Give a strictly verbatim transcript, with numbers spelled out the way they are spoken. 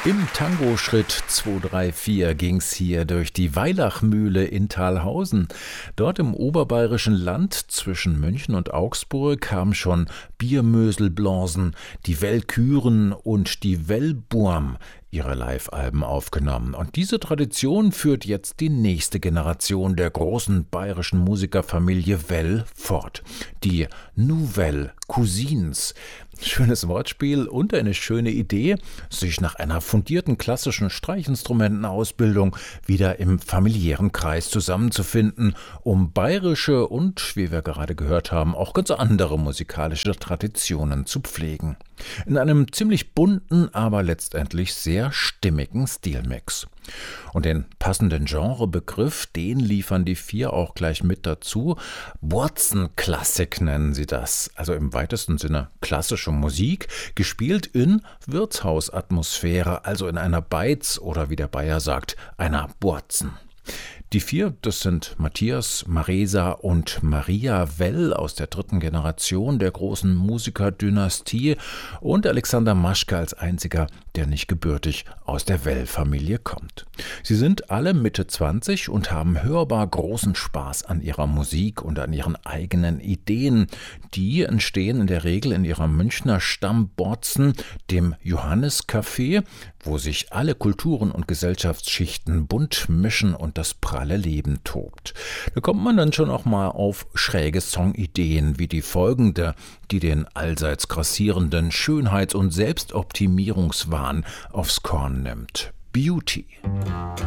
Im Tango-Schritt zwei drei vier ging's hier durch die Weilachmühle in Thalhausen. Dort im oberbayerischen Land zwischen München und Augsburg haben schon Biermöselblansen, die Wellküren und die Wellburm ihre Live-Alben aufgenommen. Und diese Tradition führt jetzt die nächste Generation der großen bayerischen Musikerfamilie Well fort. Die Nouvelle Cousins. Schönes Wortspiel und eine schöne Idee, sich nach einer fundierten klassischen Streichinstrumentenausbildung wieder im familiären Kreis zusammenzufinden, um bayerische und, wie wir gerade gehört haben, auch ganz andere musikalische Traditionen zu pflegen. In einem ziemlich bunten, aber letztendlich sehr stimmigen Stilmix. Und den passenden Genrebegriff, den liefern die vier auch gleich mit dazu. Bürzenklassik nennen sie das, also im weitesten Sinne klassische Musik, gespielt in Wirtshausatmosphäre, also in einer Beiz oder wie der Bayer sagt, einer Bürzen. Die vier, das sind Matthias, Maresa und Maria Well aus der dritten Generation der großen Musikerdynastie und Alexander Maschke als einziger, der nicht gebürtig aus der Well-Familie kommt. Sie sind alle Mitte zwanzig und haben hörbar großen Spaß an ihrer Musik und an ihren eigenen Ideen. Die entstehen in der Regel in ihrer Münchner Stamm-Bürzen, dem Johannes-Café, wo sich alle Kulturen und Gesellschaftsschichten bunt mischen und das pralle Leben tobt. Da kommt man dann schon auch mal auf schräge Songideen wie die folgende, die den allseits grassierenden Schönheits- und Selbstoptimierungswahn aufs Korn nimmt. Beauty.